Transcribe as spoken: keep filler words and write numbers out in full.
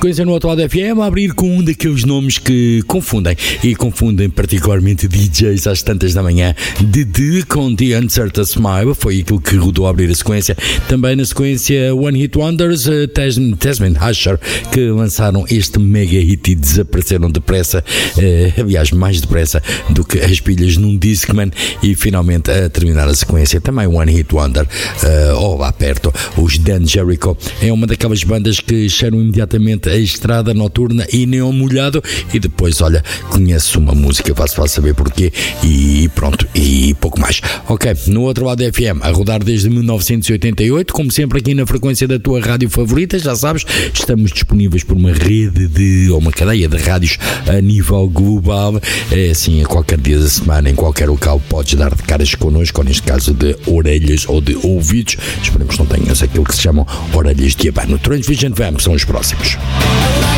Sequência no Atual F M a abrir com um daqueles nomes que confundem e confundem particularmente D Js às tantas da manhã. Dede com The Uncertain Smile foi aquilo que rodou a abrir a sequência. Também na sequência One Hit Wonders, uh, Tasman Asher, que lançaram este mega hit e desapareceram depressa, uh, aliás mais depressa do que as pilhas num Discman. E finalmente a terminar a sequência também One Hit Wonder, uh, ou lá perto, os Dan Jericho. É uma daquelas bandas que cheiram imediatamente a estrada noturna e neon molhado, e depois, olha, conheço uma música, faço saber porquê, e pronto, e pouco mais. Ok, no outro lado da F M, a rodar desde mil novecentos e oitenta e oito, como sempre aqui na frequência da tua rádio favorita, já sabes, estamos disponíveis por uma rede de, ou uma cadeia de rádios a nível global. É assim, a qualquer dia da semana, em qualquer local, podes dar de caras connosco, ou neste caso de orelhas ou de ouvidos. Esperemos que não tenhas aquilo que se chamam orelhas de abano. Transvision Vamp são os próximos.